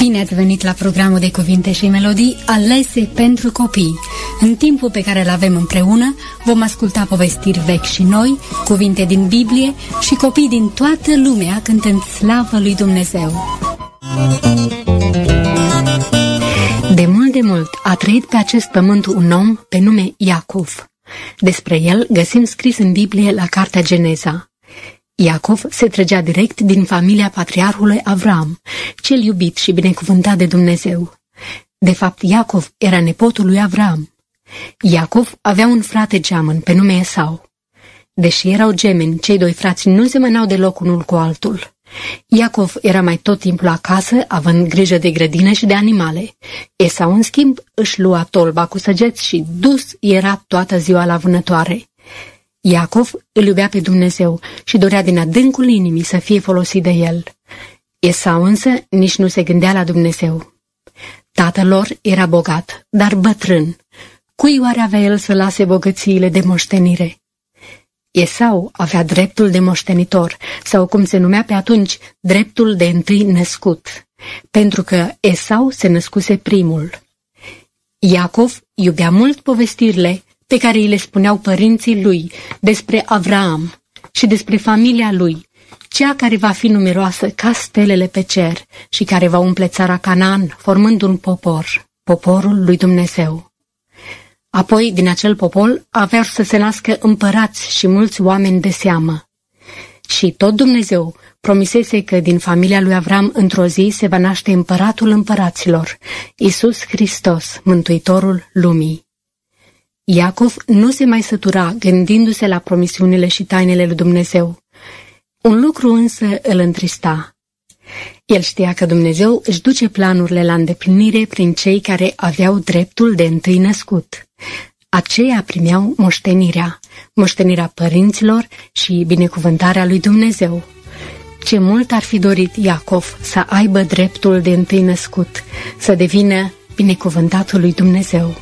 Bine ați venit la programul de cuvinte și melodii alese pentru copii. În timpul pe care îl avem împreună, vom asculta povestiri vechi și noi, cuvinte din Biblie și copii din toată lumea cântând slavă lui Dumnezeu. De mult a trăit pe acest pământ un om pe nume Iacov. Despre el găsim scris în Biblie la cartea Geneza. Iacov se trăgea direct din familia patriarhului Avram, cel iubit și binecuvântat de Dumnezeu. De fapt, Iacov era nepotul lui Avram. Iacov avea un frate geamăn pe nume Esau. Deși erau gemeni, cei doi frați nu semănau deloc unul cu altul. Iacov era mai tot timpul acasă, având grijă de grădină și de animale. Esau, în schimb, își lua tolba cu săgeți și dus era toată ziua la vânătoare. Iacov îl iubea pe Dumnezeu și dorea din adâncul inimii să fie folosit de el. Esau însă nici nu se gândea la Dumnezeu. Tatăl lor era bogat, dar bătrân. Cui oare avea el să lase bogățiile de moștenire? Esau avea dreptul de moștenitor, sau cum se numea pe atunci, dreptul de întâi născut, pentru că Esau se născuse primul. Iacov iubea mult povestirile pe care îi le spuneau părinții lui despre Avram și despre familia lui, cea care va fi numeroasă ca stelele pe cer și care va umple țara Canaan, formând un popor, poporul lui Dumnezeu. Apoi, din acel popor, aveau să se nască împărați și mulți oameni de seamă. Și tot Dumnezeu promisese că din familia lui Avram într-o zi se va naște împăratul împăraților, Iisus Hristos, Mântuitorul lumii. Iacov nu se mai sătura gândindu-se la promisiunile și tainele lui Dumnezeu. Un lucru însă îl întrista. El știa că Dumnezeu își duce planurile la îndeplinire prin cei care aveau dreptul de întâi născut. Aceia primeau moștenirea părinților și binecuvântarea lui Dumnezeu. Ce mult ar fi dorit Iacov să aibă dreptul de întâi născut, să devină binecuvântatul lui Dumnezeu.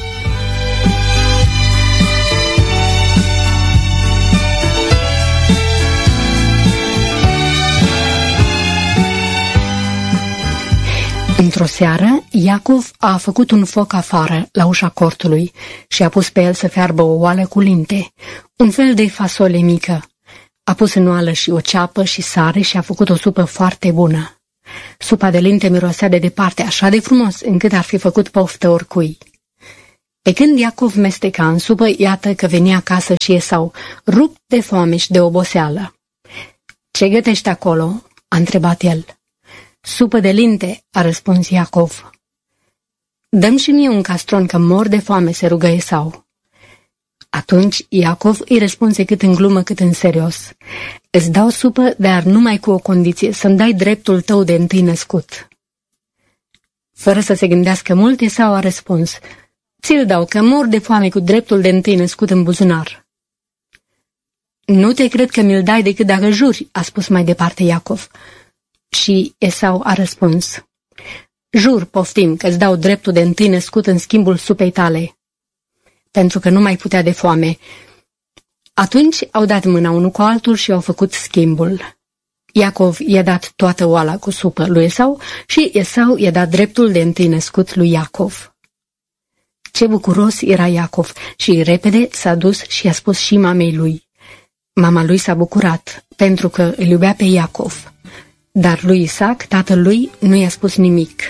Într-o seară, Iacov a făcut un foc afară, la ușa cortului, și a pus pe el să fiarbă o oală cu linte, un fel de fasole mică. A pus în oală și o ceapă și sare și a făcut o supă foarte bună. Supa de linte mirosea de departe așa de frumos, încât ar fi făcut poftă oricui. Pe când Iacov mesteca în supă, iată că venia acasă și Esau, rupt de foame și de oboseală. "Ce gătești acolo?" a întrebat el. "Supă de linte," a răspuns Iacov. "Dă-mi și mie un castron, că mor de foame," se rugă Esau. Atunci Iacov îi răspunse cât în glumă, cât în serios. "Îți dau supă, dar numai cu o condiție, să-mi dai dreptul tău de întâi născut." Fără să se gândească mult, Esau a răspuns: "Ți-l dau, că mor de foame cu dreptul de întâi născut în buzunar." "Nu te cred că mi-l dai decât dacă juri," a spus mai departe Iacov. Și Esau a răspuns: "Jur, poftim, că îți dau dreptul de întâi născut în schimbul supei tale," pentru că nu mai putea de foame. Atunci au dat mâna unul cu altul și au făcut schimbul. Iacov i-a dat toată oala cu supă lui Esau și Esau i-a dat dreptul de întâi născut lui Iacov. Ce bucuros era Iacov și repede s-a dus și i-a spus și mamei lui. Mama lui s-a bucurat, pentru că îl iubea pe Iacov. Dar lui Isaac, tatăl lui, nu i-a spus nimic.